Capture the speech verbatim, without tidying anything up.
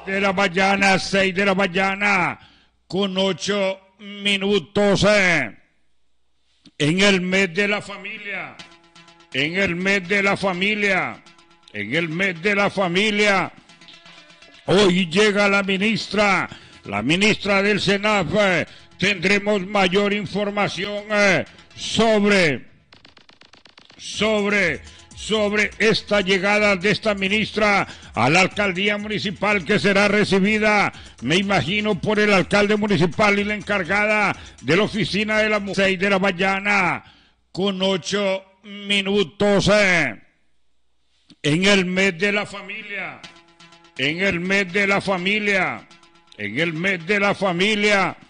de la mañana, seis de la mañana, con ocho minutos. Eh. En el mes de la familia, en el mes de la familia, en el mes de la familia, hoy llega la ministra, la ministra del SENAF. Eh. Tendremos mayor información eh, sobre, sobre, sobre esta llegada de esta ministra a la alcaldía municipal, que será recibida, me imagino, por el alcalde municipal y la encargada de la oficina de la mujer. seis de la mañana, con ocho minutos. Eh. En el mes de la familia, en el mes de la familia, en el mes de la familia,